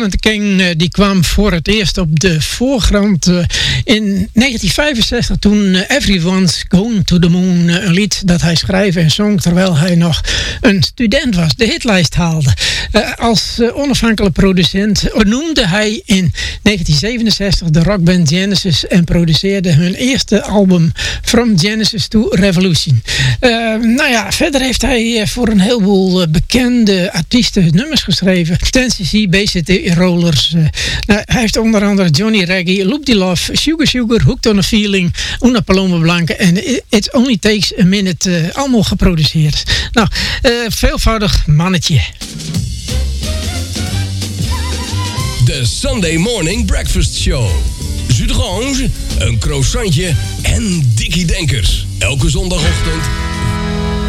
the King die kwam voor het eerst op de voorgrond in 1965 toen Everyone's Going to the Moon, een lied dat hij schreef en zong terwijl hij nog een student was, de hitlijst haalde. Als onafhankelijke producent noemde hij in 1967 de rockband Genesis en produceerde hun eerste album From Genesis to Revolution. Verder heeft hij voor een heleboel bekende artiesten nummers geschreven. Tennessee Bay City Rollers. Hij heeft onder andere Johnny Reggie, Loop the Love, Sugar Sugar, Hooked on a Feeling, Una Paloma Blanca en It Only Takes a Minute allemaal geproduceerd. Nou, veelvoudig mannetje. De Sunday Morning Breakfast Show. Jus d'orange, een croissantje en Dickie Denkers. Elke zondagochtend